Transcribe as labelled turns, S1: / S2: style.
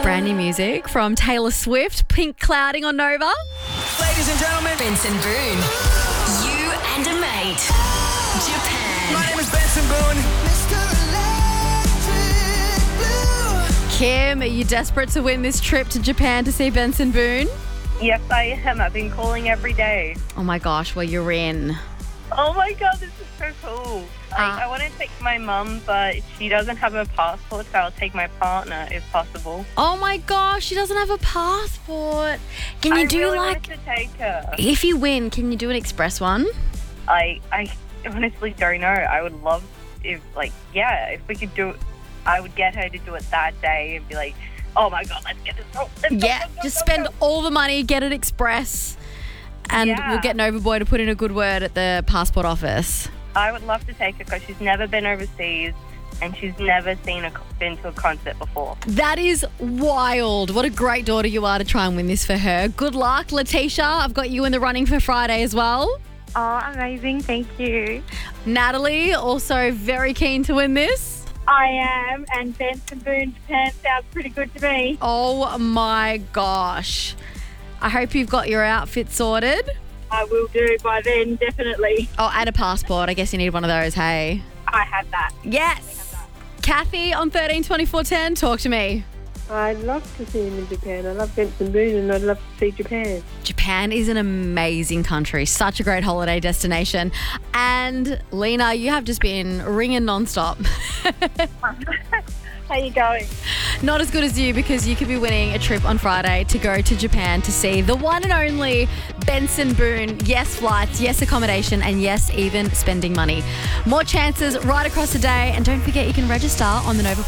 S1: Brand new music from Taylor Swift, Pink Clouding on Nova.
S2: Ladies and gentlemen,
S3: Benson Boone. You and a mate. Japan.
S2: my name is Benson Boone.
S1: Kim, are you desperate to win this trip to Japan to see Benson Boone?
S4: Yes, I am. I've been calling every day.
S1: Oh my gosh, well, you're in.
S4: Oh my God, this is so cool. I want to take my mum, but she doesn't have a passport, so I'll take my partner if possible.
S1: Oh my gosh, she doesn't have a passport. Can you
S4: I
S1: do
S4: really
S1: like,
S4: wanted to take her.
S1: if you win, can you do an express one?
S4: I honestly don't know. I would love if we could do it. I would get her to do it that day and be like, oh my God, let's get this.
S1: Yeah, just spend all the money, get it express, and
S4: Yeah.
S1: we'll get Nova Boy to put in a good word at the passport office.
S4: I would love to take her because she's never been overseas and she's never been to a concert before.
S1: That is wild. What a great daughter you are to try and win this for her. Good luck, Letitia. I've got you in the running for Friday as well.
S4: Oh, amazing. Thank you.
S1: Natalie, also very keen to win this.
S5: I am, and Benson Boone Japan sounds pretty good to me.
S1: Oh my gosh. I hope you've got your outfit sorted.
S5: I will do by then, definitely.
S1: Oh, and a passport. I guess you need one of those, hey?
S5: I have that.
S1: Yes. Kathy on 132410, talk to me.
S6: I'd love to see him in Japan. I love Benson Boone and I'd love to see Japan.
S1: Japan is an amazing country, such a great holiday destination. And Lena, you have just been ringing nonstop.
S5: How you going?
S1: Not as good as you, because you could be winning a trip on Friday to go to Japan to see the one and only Benson Boone. Yes, flights, yes, accommodation, and yes, even spending money. More chances right across the day. And don't forget, you can register on the Nova